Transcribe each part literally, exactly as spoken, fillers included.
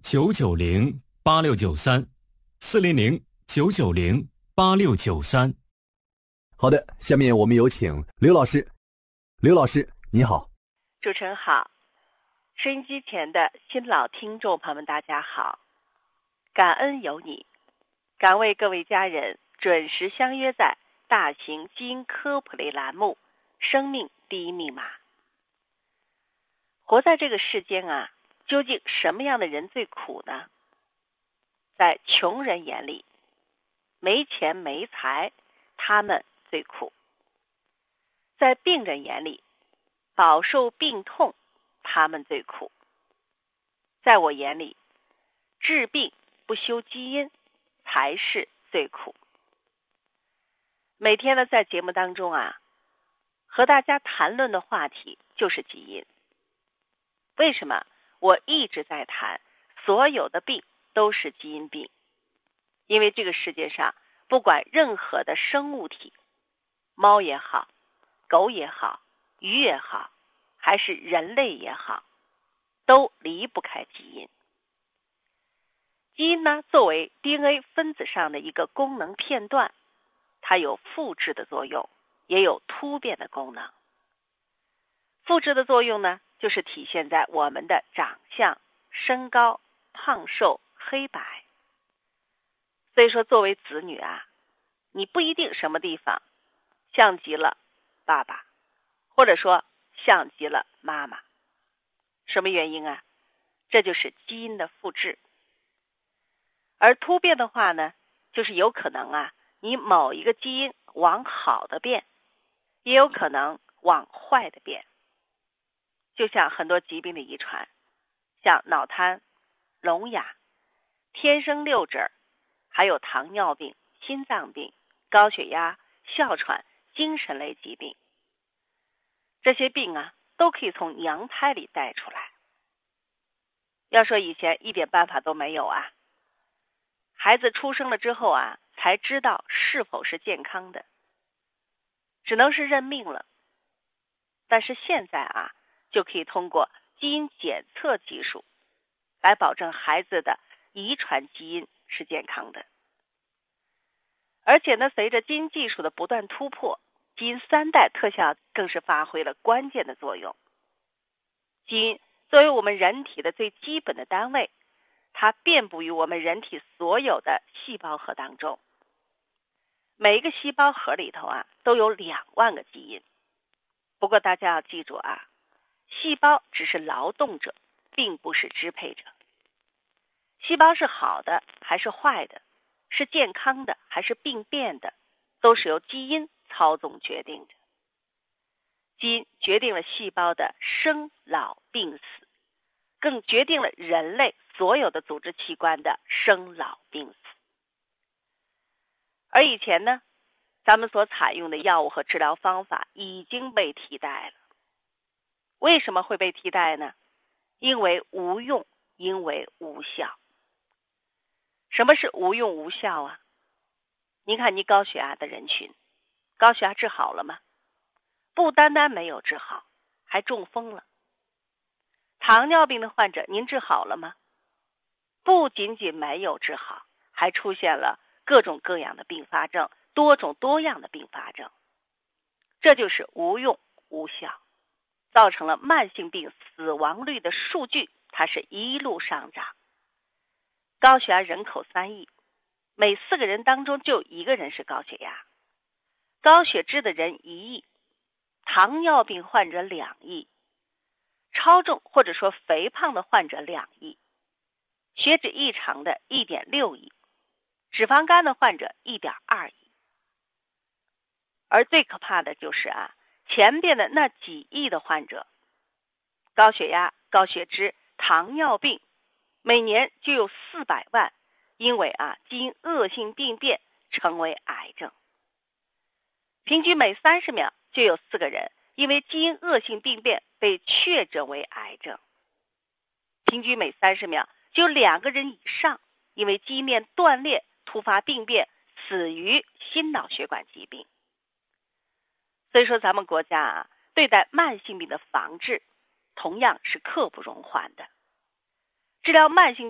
九九零八六九三，四零零九九零八六九三。 好的，下面我们有请刘老师。刘老师，你好。 主持人好，收音机前的新老听众朋友们，大家好。感恩有你，感为各位家人准时相约在大型基因科普类栏目《生命第一密码》。活在这个世间啊，究竟什么样的人最苦呢？在穷人眼里，没钱没财，他们最苦；在病人眼里，饱受病痛，他们最苦；在我眼里，治病不修基因才是最苦。每天呢，在节目当中啊，和大家谈论的话题就是基因。为什么我一直在谈所有的病都是基因病？因为这个世界上不管任何的生物体，猫也好，狗也好，鱼也好，还是人类也好，都离不开基因。基因呢，作为 D N A 分子上的一个功能片段，它有复制的作用，也有突变的功能。复制的作用呢，就是体现在我们的长相、身高、胖瘦、黑白。所以说，作为子女啊，你不一定什么地方像极了爸爸，或者说像极了妈妈。什么原因啊？这就是基因的复制。而突变的话呢，就是有可能啊，你某一个基因往好的变，也有可能往坏的变。就像很多疾病的遗传，像脑瘫、聋哑、天生六指，还有糖尿病、心脏病、高血压、哮喘、精神类疾病，这些病啊，都可以从娘胎里带出来。要说以前一点办法都没有啊，孩子出生了之后啊，才知道是否是健康的，只能是认命了。但是现在啊，就可以通过基因检测技术来保证孩子的遗传基因是健康的。而且呢，随着基因技术的不断突破，基因三代特效更是发挥了关键的作用。基因作为我们人体的最基本的单位，它遍布于我们人体所有的细胞核当中。每一个细胞核里头啊，都有两万个基因。不过大家要记住啊，细胞只是劳动者，并不是支配者。细胞是好的还是坏的，是健康的还是病变的，都是由基因操纵决定的。基因决定了细胞的生老病死，更决定了人类所有的组织器官的生老病死。而以前呢，咱们所采用的药物和治疗方法已经被替代了。为什么会被替代呢？因为无用，因为无效。什么是无用无效啊？您看，你高血压的人群，高血压治好了吗？不单单没有治好，还中风了。糖尿病的患者，您治好了吗？不仅仅没有治好，还出现了各种各样的并发症，多种多样的并发症。这就是无用无效，造成了慢性病死亡率的数据它是一路上涨。高血压人口三亿，每四个人当中就一个人是高血压。高血脂的人一亿，糖尿病患者两亿，超重或者说肥胖的患者两亿，血脂异常的一点六亿，脂肪肝的患者一点二亿。而最可怕的就是啊，前边的那几亿的患者，高血压、高血脂、糖尿病，每年就有四百万因为啊基因恶性病变成为癌症。平均每三十秒就有四个人因为基因恶性病变被确诊为癌症。平均每三十秒就有两个人以上因为基因链断裂突发病变死于心脑血管疾病。所以说咱们国家啊，对待慢性病的防治同样是刻不容缓的。治疗慢性病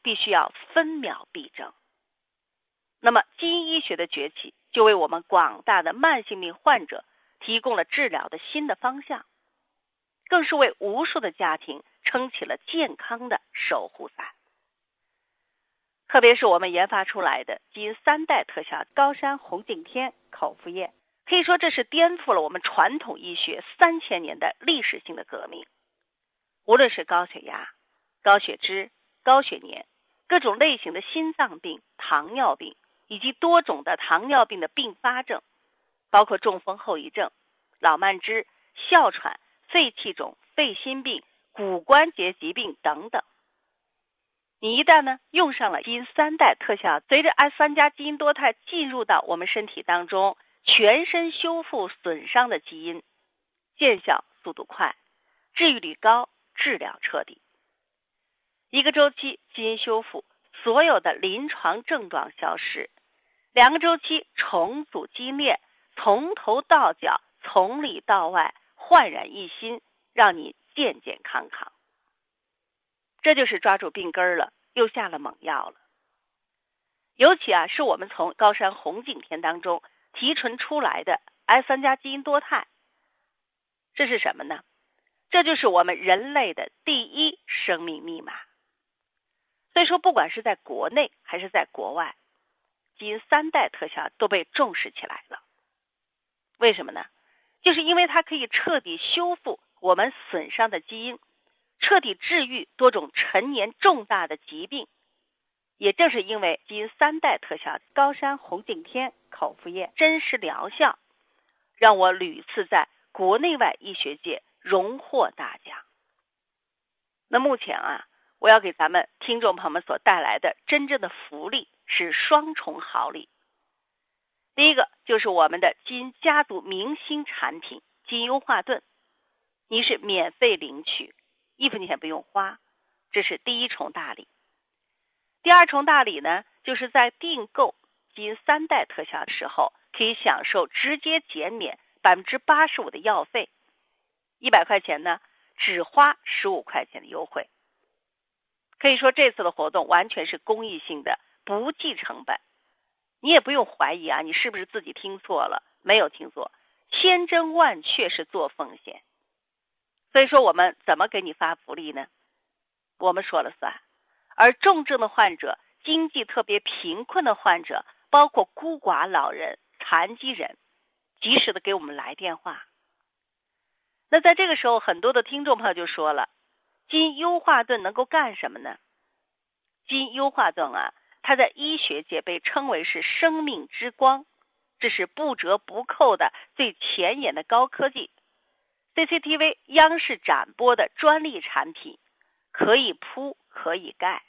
必须要分秒必争。那么基因医学的崛起就为我们广大的慢性病患者提供了治疗的新的方向，更是为无数的家庭撑起了健康的守护伞。特别是我们研发出来的基因三代特效高山红景天口服液，可以说这是颠覆了我们传统医学三千年的历史性的革命。无论是高血压、高血脂、高血粘、各种类型的心脏病、糖尿病以及多种的糖尿病的并发症，包括中风后遗症、老慢支、哮喘、肺气肿、肺心病、骨关节疾病等等。你一旦呢用上了基因三代特效，随着 S 三 加基因多肽进入到我们身体当中，全身修复损伤的基因，见效速度快，治愈率高，治疗彻底。一个周期基因修复，所有的临床症状消失；两个周期重组基因链，从头到脚，从里到外，焕然一新，让你健健康康。这就是抓住病根了，又下了猛药了。尤其啊，是我们从高山红景天当中提纯出来的 S 三 加基因多肽，这是什么呢？这就是我们人类的第一生命密码。所以说，不管是在国内还是在国外，基因三代特效都被重视起来了。为什么呢？就是因为它可以彻底修复我们损伤的基因，彻底治愈多种陈年重大的疾病。也正是因为基因三代特效高山红景天口服液真实疗效，让我屡次在国内外医学界荣获大奖。那目前啊，我要给咱们听众朋友们所带来的真正的福利是双重好礼。第一个就是我们的基因家族明星产品基因优化盾，你是免费领取，一分钱不用花，这是第一重大礼。第二重大礼呢，就是在订购基因三代特效的时候，可以享受直接减免 百分之八十五 的药费，一百块钱呢只花十五块钱的优惠。可以说这次的活动完全是公益性的，不计成本。你也不用怀疑啊，你是不是自己听错了？没有听错，千真万确是做奉献。所以说我们怎么给你发福利呢？我们说了算。而重症的患者、经济特别贫困的患者，包括孤寡老人、残疾人，及时的给我们来电话。那在这个时候，很多的听众朋友就说了，基因优化盾能够干什么呢？基因优化盾啊，它在医学界被称为是生命之光，这是不折不扣的最前沿的高科技。C C T V 央视展播的专利产品，可以铺可以盖。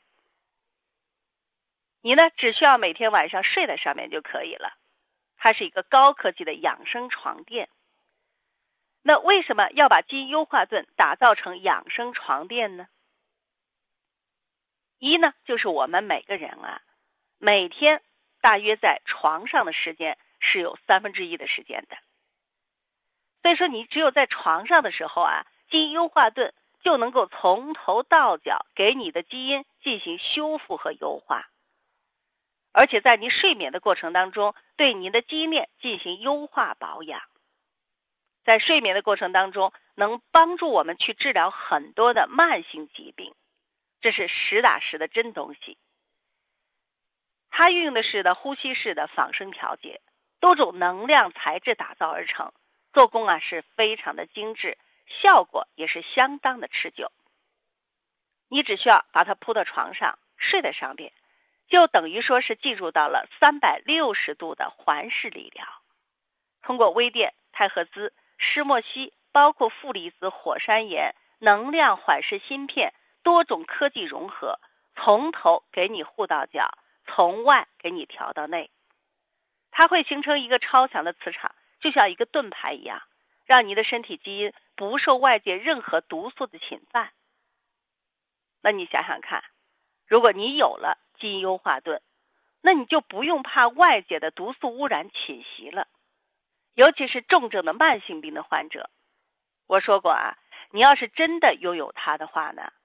你呢，只需要每天晚上睡在上面就可以了。它是一个高科技的养生床垫。那为什么要把基因优化盾打造成养生床垫呢？一呢，就是我们每个人啊，每天大约在床上的时间是有三分之一的时间的。所以说你只有在床上的时候啊，基因优化盾就能够从头到脚给你的基因进行修复和优化。而且在你睡眠的过程当中，对你的基因链进行优化保养。在睡眠的过程当中，能帮助我们去治疗很多的慢性疾病，这是实打实的真东西。它运用的是的呼吸式的仿生调节，多种能量材质打造而成，做工啊是非常的精致，效果也是相当的持久。你只需要把它铺到床上，睡在上边，就等于说是进入到了三百六十度的环视理疗。通过微电、太赫兹、施莫西，包括负离子火山岩、能量缓释芯片，多种科技融合，从头给你护到脚，从外给你调到内。它会形成一个超强的磁场，就像一个盾牌一样，让你的身体基因不受外界任何毒素的侵犯。那你想想看，如果你有了基因优化盾，那你就不用怕外界的毒素污染侵袭了。尤其是重症的慢性病的患者，我说过啊，你要是真的拥有它的话呢，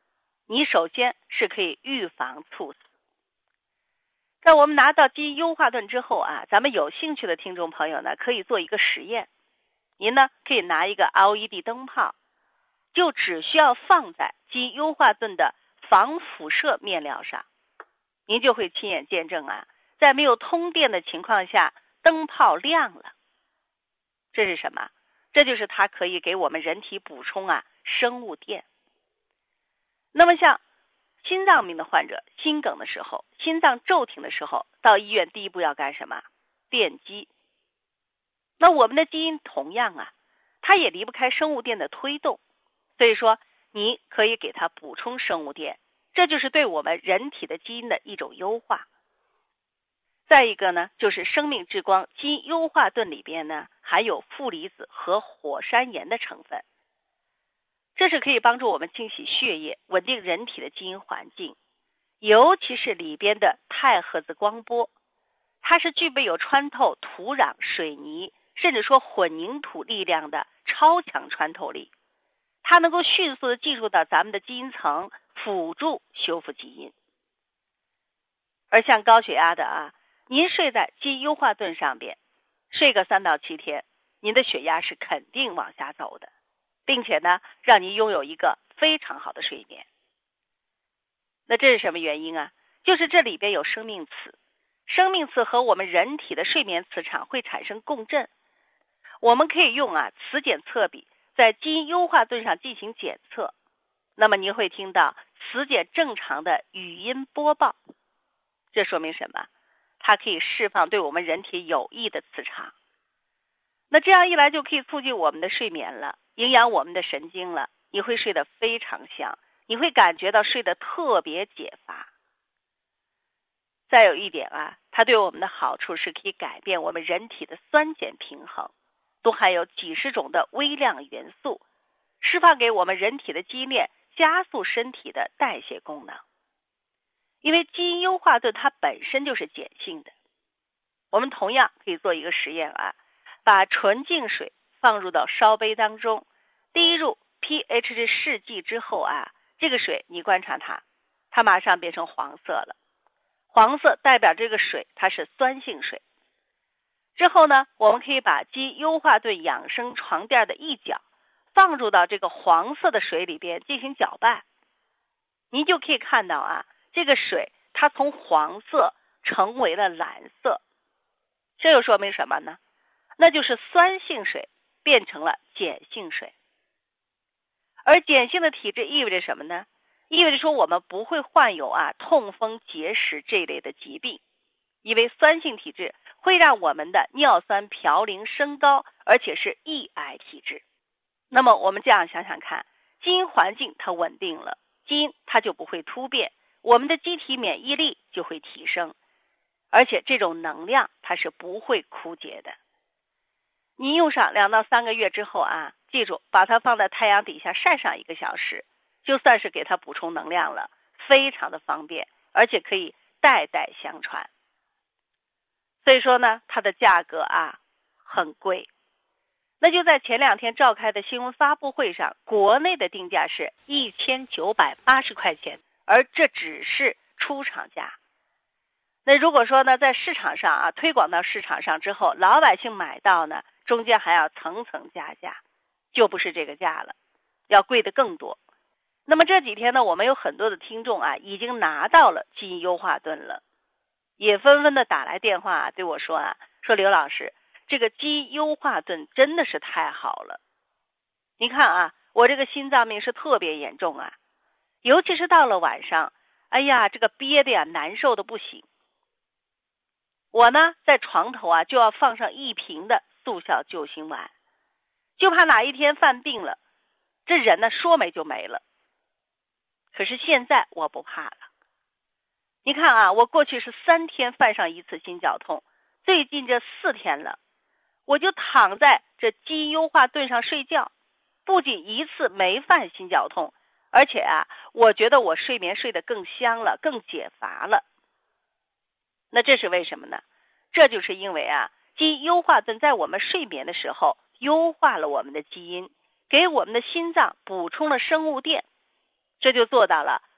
你首先是可以预防猝死。在我们拿到基因优化盾之后啊，咱们有兴趣的听众朋友呢，可以做一个实验。您呢可以拿一个 L E D 灯泡，就只需要放在基因优化盾的防辐射面料上，您就会亲眼见证啊，在没有通电的情况下，灯泡亮了。这是什么？这就是它可以给我们人体补充啊生物电。那么像心脏病的患者，心梗的时候，心脏骤停的时候，到医院第一步要干什么？电击。那我们的基因同样啊，它也离不开生物电的推动，所以说你可以给它补充生物电，这就是对我们人体的基因的一种优化。再一个呢，就是生命之光基因优化盾里边呢含有负离子和火山岩的成分，这是可以帮助我们清洗血液，稳定人体的基因环境。尤其是里边的钛合子光波，它是具备有穿透土壤、水泥甚至说混凝土力量的超强穿透力，它能够迅速的进入到咱们的基因层，辅助修复基因。而像高血压的啊，您睡在基因优化盾上边，睡个三到七天，您的血压是肯定往下走的，并且呢，让您拥有一个非常好的睡眠。那这是什么原因啊？就是这里边有生命磁，生命磁和我们人体的睡眠磁场会产生共振。我们可以用啊磁检测笔在基因优化盾上进行检测，那么您会听到磁检正常的语音播报。这说明什么？它可以释放对我们人体有益的磁场。那这样一来就可以促进我们的睡眠了，营养我们的神经了，你会睡得非常香，你会感觉到睡得特别解乏。再有一点啊，它对我们的好处是可以改变我们人体的酸碱平衡，都含有几十种的微量元素，释放给我们人体的基因链，加速身体的代谢功能。因为基因优化盾它本身就是碱性的，我们同样可以做一个实验啊，把纯净水放入到烧杯当中，滴入 pH 值试剂之后啊，这个水你观察它，它马上变成黄色了。黄色代表这个水它是酸性水。之后呢，我们可以把基因优化盾养生床垫的一角放入到这个黄色的水里边进行搅拌，您就可以看到啊，这个水它从黄色成为了蓝色。这又说明什么呢？那就是酸性水变成了碱性水。而碱性的体质意味着什么呢？意味着说我们不会患有啊痛风结石这一类的疾病，因为酸性体质会让我们的尿酸嘌呤升高，而且是易癌体质。那么我们这样想想看，基因环境它稳定了，基因它就不会突变，我们的机体免疫力就会提升，而且这种能量它是不会枯竭的。你用上两到三个月之后啊，记住把它放在太阳底下晒上一个小时，就算是给它补充能量了，非常的方便，而且可以代代相传。所以说呢，它的价格啊很贵。那就在前两天召开的新闻发布会上，国内的定价是一千九百八十块钱，而这只是出厂价。那如果说呢，在市场上啊推广到市场上之后，老百姓买到呢，中间还要层层加价，就不是这个价了，要贵的更多。那么这几天呢，我们有很多的听众啊，已经拿到了基因优化盾了，也纷纷的打来电话啊，对我说啊，说刘老师，这个基因优化盾真的是太好了。你看啊，我这个心脏病是特别严重啊，尤其是到了晚上，哎呀，这个憋的呀，难受的不行。我呢，在床头啊，就要放上一瓶的速效救心丸，就怕哪一天犯病了，这人呢说没就没了。可是现在我不怕了。你看啊，我过去是三天犯上一次心绞痛，最近这四天了，我就躺在这基因优化盾上睡觉，不仅一次没犯心绞痛，而且啊，我觉得我睡眠睡得更香了，更解乏了。那这是为什么呢？这就是因为啊，基因优化盾在我们睡眠的时候优化了我们的基因，给我们的心脏补充了生物电，这就做到了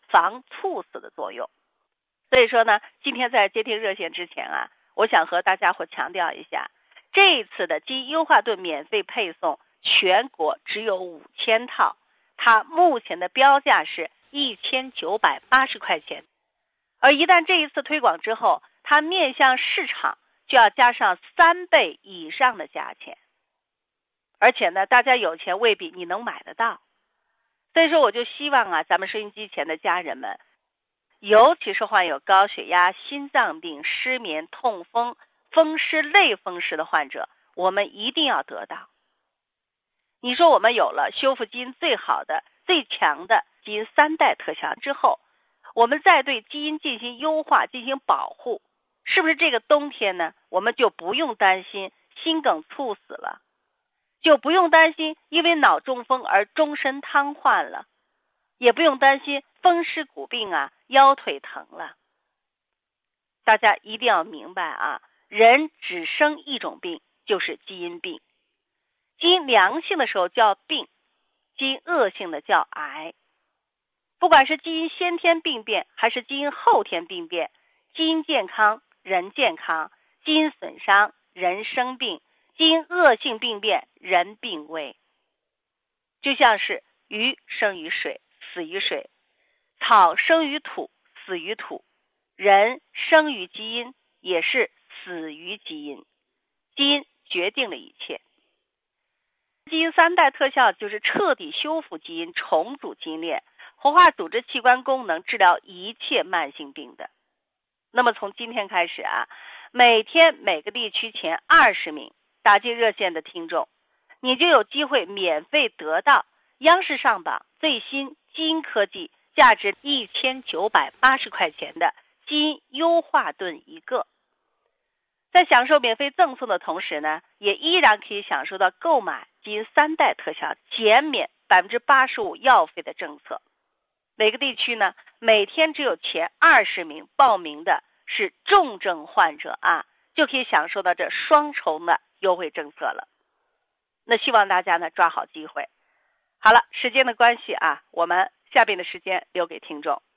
防猝死的作用。所以说呢，今天在接听热线之前啊，我想和大家伙强调一下，这一次的基因优化盾免费配送全国只有五千套，它目前的标价是一千九百八十块钱。而一旦这一次推广之后，它面向市场就要加上三倍以上的价钱。而且呢，大家有钱未必你能买得到。所以说我就希望啊，咱们收音机前的家人们，尤其是患有高血压、心脏病、失眠、痛风、风湿、类风湿的患者，我们一定要得到。你说我们有了修复基因最好的、最强的基因三代特效之后，我们再对基因进行优化、进行保护，是不是这个冬天呢，我们就不用担心心梗猝死了，就不用担心因为脑中风而终身瘫痪了，也不用担心风湿骨病啊、腰腿疼了。大家一定要明白啊，人只生一种病，就是基因病。基因良性的时候叫病，基因恶性的叫癌。不管是基因先天病变还是基因后天病变，基因健康人健康，基因损伤人生病，基因恶性病变人病危。就像是鱼生于水，死于水；草生于土，死于土；人生于基因，也是死于基因。基因决定了一切。基因三代特效就是彻底修复基因，重组基因链，活化组织器官功能，治疗一切慢性病的。那么从今天开始啊，每天每个地区前二十名打进热线的听众，你就有机会免费得到央视上榜最新基因科技价值一千九百八十块钱的基因优化盾一个。在享受免费赠送的同时呢，也依然可以享受到购买基因三代特效减免 百分之八十五 药费的政策。每个地区呢，每天只有前二十名报名的是重症患者啊，就可以享受到这双重的优惠政策了。那希望大家呢抓好机会。好了，时间的关系啊，我们下边的时间留给听众。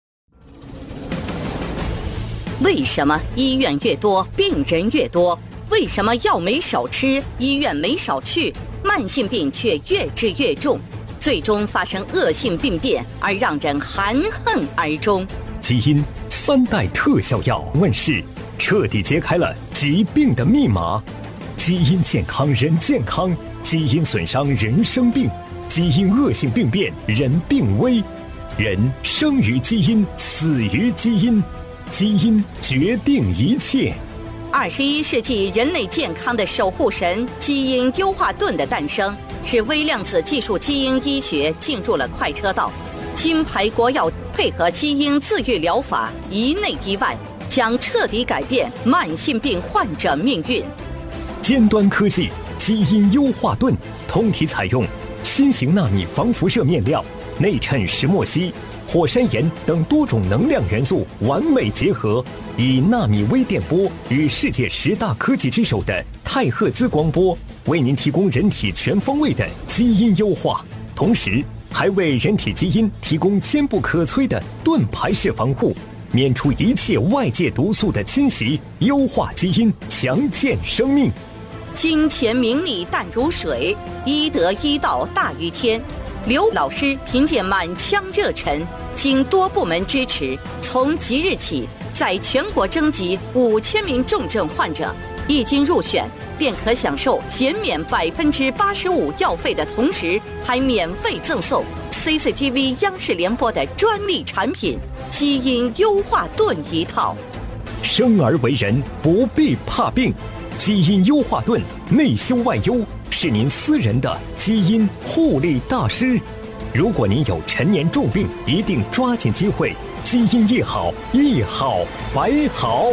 为什么医院越多病人越多？为什么药没少吃，医院没少去，慢性病却越治越重，最终发生恶性病变而让人含恨而终？ 基因三代特效药问世，彻底揭开了疾病的密码。基因健康人健康，基因损伤人生病，基因恶性病变人病危。人生于基因，死于基因，基因决定一切。 二十一世纪人类健康的守护神基因优化盾的诞生，使微量子技术基因医学进入了快车道。金牌国药配合基因自愈疗法，一内一外，将彻底改变慢性病患者命运。 尖端科技基因优化盾，通体采用新型纳米防辐射面料，内衬石墨烯、火山岩等多种能量元素完美结合，以纳米微电波与世界十大科技之首的太赫兹光波，为您提供人体全方位的基因优化，同时还为人体基因提供坚不可摧的盾牌式防护，免除一切外界毒素的侵袭，优化基因，强健生命。 金钱名利淡如水，医德医道大于天。刘老师凭借满腔热忱，经多部门支持，从即日起在全国征集五千名重症患者，一经入选便可享受减免百分之八十五药费的同时，还免费赠送 C C T V 央视联播的专利产品基因优化盾一套。 生而为人，不必怕病，基因优化盾内修外优，是您私人的基因护理大师。如果您有陈年重病，一定抓紧机会，基因一好，一好百好。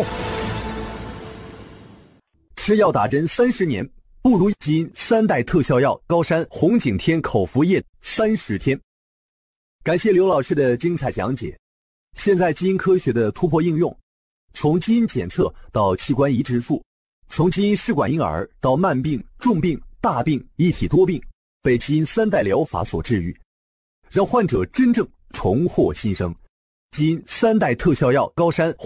吃药打针三十年，不如基因三代特效药高山红景天口服液三十天。感谢刘老师的精彩讲解。现在基因科学的突破应用，从基因检测到器官移植术，从基因试管婴儿到慢病、重病、大病一体多病，被基因三代疗法所治愈，让患者真正重获新生。 基因三代特效药高山